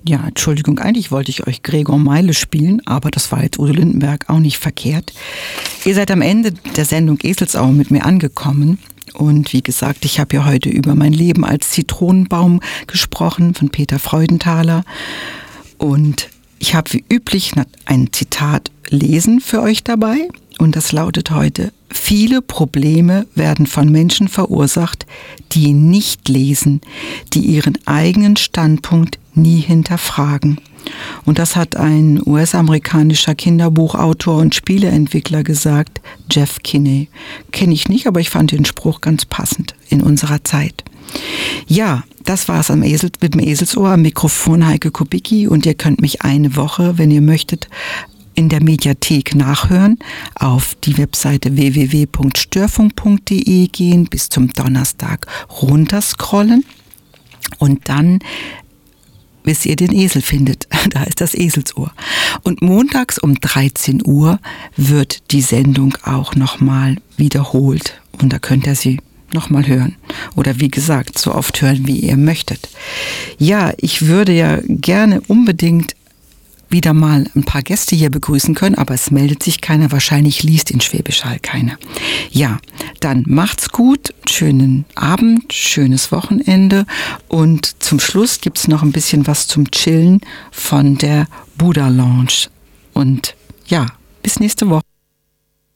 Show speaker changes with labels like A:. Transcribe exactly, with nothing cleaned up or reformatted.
A: Ja, Entschuldigung, eigentlich wollte ich euch Gregor Meile spielen, aber das war jetzt Udo Lindenberg auch nicht verkehrt. Ihr seid am Ende der Sendung Eselsau mit mir angekommen. Und wie gesagt, ich habe ja heute über mein Leben als Zitronenbaum gesprochen von Peter Freudenthaler. Und ich habe wie üblich ein Zitat lesen für euch dabei. Und das lautet heute: Viele Probleme werden von Menschen verursacht, die nicht lesen, die ihren eigenen Standpunkt nie hinterfragen. Und das hat ein U S-amerikanischer Kinderbuchautor und Spieleentwickler gesagt, Jeff Kinney. Kenne ich nicht, aber ich fand den Spruch ganz passend in unserer Zeit. Ja, das war's am Esel, mit dem Eselsohr, am Mikrofon Heike Kubicki, und ihr könnt mich eine Woche, wenn ihr möchtet, in der Mediathek nachhören, auf die Webseite w w w punkt störfunk punkt d e gehen, bis zum Donnerstag runterscrollen und dann, bis ihr den Esel findet. Da ist das Eselsohr. Und montags um dreizehn Uhr wird die Sendung auch nochmal wiederholt. Und da könnt ihr sie nochmal hören. Oder wie gesagt, so oft hören, wie ihr möchtet. Ja, ich würde ja gerne unbedingt wieder mal ein paar Gäste hier begrüßen können, aber es meldet sich keiner. Wahrscheinlich liest in Schwäbisch Hall keiner. Ja, dann macht's gut, schönen Abend, schönes Wochenende, und zum Schluss gibt's noch ein bisschen was zum Chillen von der Buddha Lounge. Und ja, bis nächste Woche.